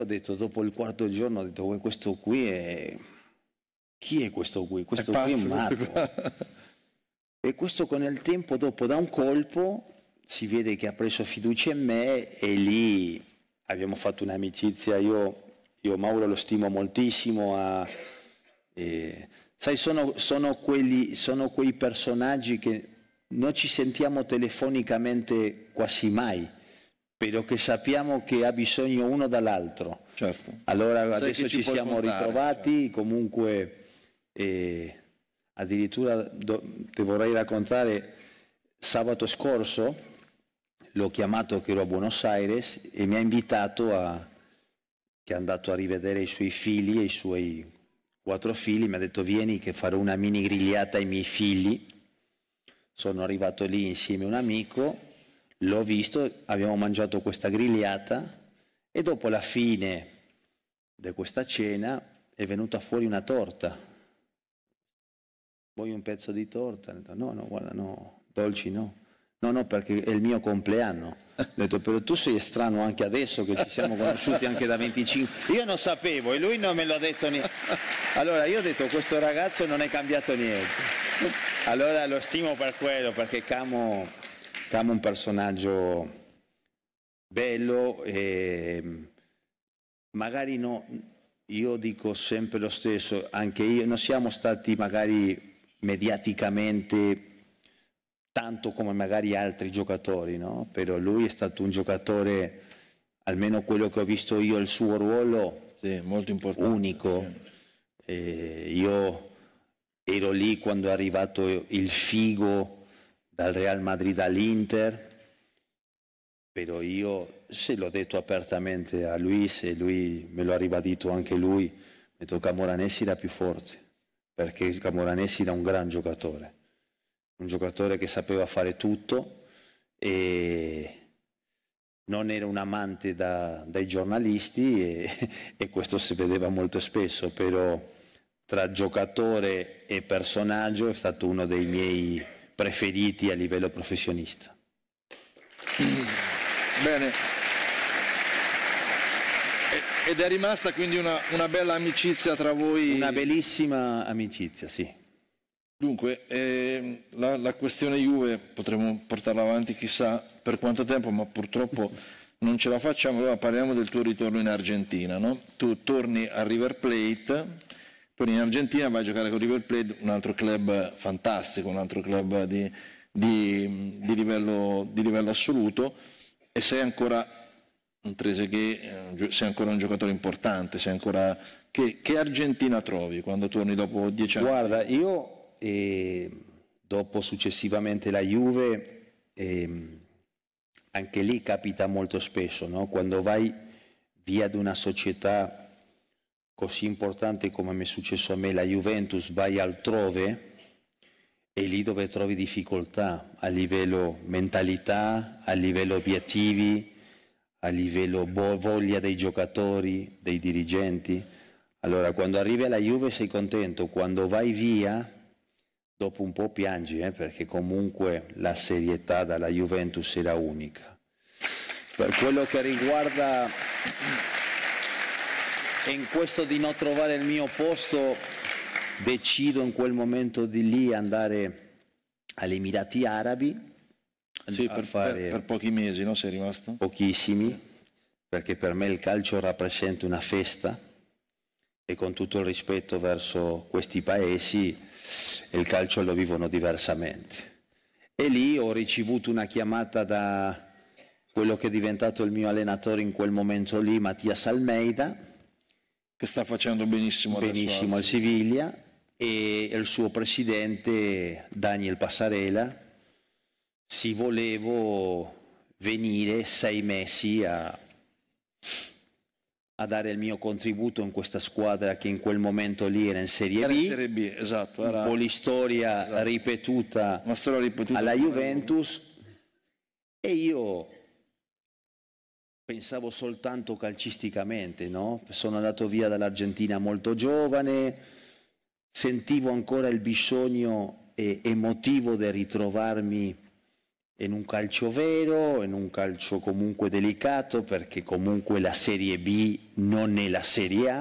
Ho detto, dopo il quarto giorno, ho detto, questo qui è... Chi è questo qui? Questo qui è matto. E questo con il tempo, dopo, da un colpo, si vede che ha preso fiducia in me e lì abbiamo fatto un'amicizia. Io Mauro lo stimo moltissimo. Sai, sono quei personaggi che non ci sentiamo telefonicamente quasi mai, però che sappiamo che ha bisogno uno dall'altro. Certo. Allora Sai adesso ci siamo ritrovati, certo. Comunque addirittura ti vorrei raccontare, sabato scorso l'ho chiamato che ero a Buenos Aires e mi ha invitato che è andato a rivedere i suoi figli e i suoi 4 figli, mi ha detto vieni che farò una mini grigliata ai miei figli. Sono arrivato lì insieme a un amico, l'ho visto, abbiamo mangiato questa grigliata e dopo la fine di questa cena è venuta fuori una torta. Vuoi un pezzo di torta? No, guarda, no, dolci no. No, perché è il mio compleanno. Ho detto, però tu sei strano anche adesso che ci siamo conosciuti anche da 25. Io non sapevo e lui non me l'ha detto niente. Allora io ho detto, questo ragazzo non è cambiato niente. Allora lo stimo per quello, perché Camo un personaggio bello e magari no, io dico sempre lo stesso, anche io, non siamo stati magari mediaticamente tanto come magari altri giocatori, no? Però lui è stato un giocatore, almeno quello che ho visto io, il suo ruolo molto importante, unico. Io ero lì quando è arrivato il Figo dal Real Madrid all'Inter, però io se l'ho detto apertamente a Luis e lui me lo ha ribadito anche lui, mi ha detto Camoranesi era più forte, perché Camoranesi era un gran giocatore. Un giocatore che sapeva fare tutto e non era un amante dai giornalisti e questo si vedeva molto spesso, però tra giocatore e personaggio è stato uno dei miei preferiti a livello professionista. Bene. Ed è rimasta quindi una bella amicizia tra voi? Una bellissima amicizia, sì. Dunque, la questione Juve potremmo portarla avanti chissà per quanto tempo, ma purtroppo non ce la facciamo. Allora parliamo del tuo ritorno in Argentina, no? Tu torni a River Plate, torni in Argentina, vai a giocare con River Plate, un altro club fantastico, un altro club di livello assoluto, e sei ancora un Trezeguet, sei ancora un giocatore importante, sei ancora... Che Argentina trovi quando torni dopo 10 anni? Guarda, io... E dopo successivamente la Juve, anche lì capita molto spesso, no? Quando vai via da una società così importante come mi è successo a me, la Juventus, vai altrove e lì dove trovi difficoltà a livello mentalità, a livello obiettivi, a livello voglia dei giocatori, dei dirigenti. Allora quando arrivi alla Juve sei contento, quando vai via dopo un po' piangi, perché comunque la serietà dalla Juventus era unica. Per quello che riguarda in questo di non trovare il mio posto, decido in quel momento di lì andare agli Emirati Arabi. Sì, per pochi mesi, no? Sei rimasto? Pochissimi, perché per me il calcio rappresenta una festa e con tutto il rispetto verso questi paesi il calcio lo vivono diversamente. E lì ho ricevuto una chiamata da quello che è diventato il mio allenatore in quel momento lì, Mattias Almeida, che sta facendo benissimo al Siviglia, e il suo presidente Daniel Passarella. Si volevo venire 6 mesi a dare il mio contributo in questa squadra che in quel momento lì era in Serie B. Serie B, esatto. Un po' l'istoria ripetuta alla Juventus, e io pensavo soltanto calcisticamente, no? Sono andato via dall'Argentina molto giovane, sentivo ancora il bisogno emotivo di ritrovarmi in un calcio vero, in un calcio comunque delicato, perché comunque la Serie B non è la Serie A.